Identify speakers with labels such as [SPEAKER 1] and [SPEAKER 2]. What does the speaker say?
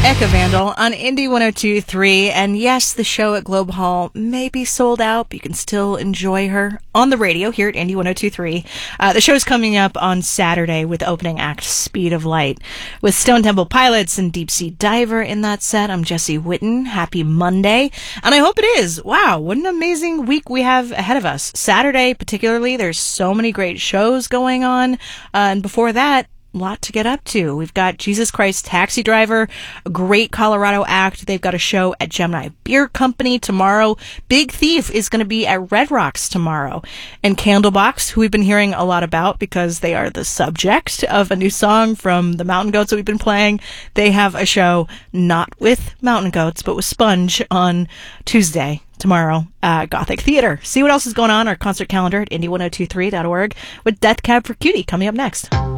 [SPEAKER 1] Eka Vandal on Indie 102.3, and yes, the show at Globe Hall may be sold out, but you can still enjoy her on the radio here at Indie 102.3. The show's coming up on Saturday with opening act Speed of Light. With Stone Temple Pilots and Deep Sea Diver in that set, I'm Jesse Whitten. Happy Monday, and I hope it is. Wow, what an amazing week we have ahead of us. Saturday particularly, there's so many great shows going on, and before that, lot to get up to. We've got Jesus Christ Taxi Driver, a great Colorado act. They've got a show at Gemini Beer Company tomorrow. Big Thief is going to be at Red Rocks tomorrow. And Candlebox, who we've been hearing a lot about because they are the subject of a new song from the Mountain Goats that we've been playing. They have a show not with Mountain Goats, but with Sponge on Tuesday. Tomorrow, Gothic Theater. See what else is going on our concert calendar at indie1023.org with Death Cab for Cutie coming up next.